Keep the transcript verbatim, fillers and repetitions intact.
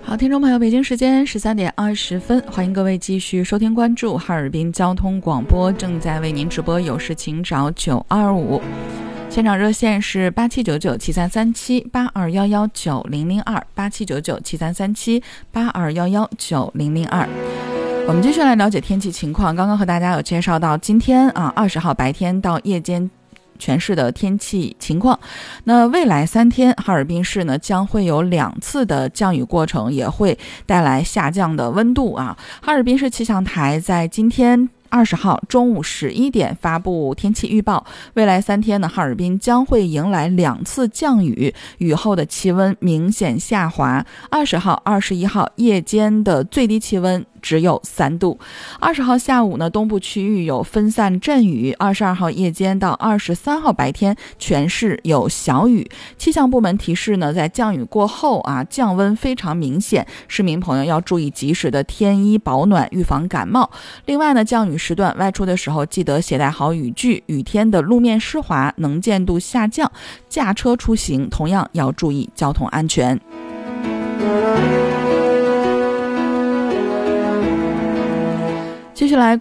好，听众朋友，北京时间十三点二十分，欢迎各位继续收听关注哈尔滨交通广播，正在为您直播有事请找九二五，现场热线是八七九九七三三七八二幺幺九零零二八七九九七三三七八二幺幺九零零二。我们继续来了解天气情况。刚刚和大家有介绍到，今天啊二十号白天到夜间全市的天气情况。那未来三天，哈尔滨市呢将会有两次的降雨过程，也会带来下降的温度啊。哈尔滨市气象台在今天二十号中午十一点发布天气预报，未来三天呢，哈尔滨将会迎来两次降雨，雨后的气温明显下滑。二十号、二十一号夜间的最低气温只有三度。二十号下午呢，东部区域有分散阵雨。二十二号夜间到二十三号白天，全市有小雨。气象部门提示呢，在降雨过后啊，降温非常明显，市民朋友要注意及时的添衣保暖，预防感冒。另外呢，降雨时段外出的时候，记得携带好雨具。雨天的路面湿滑，能见度下降，驾车出行同样要注意交通安全。继续来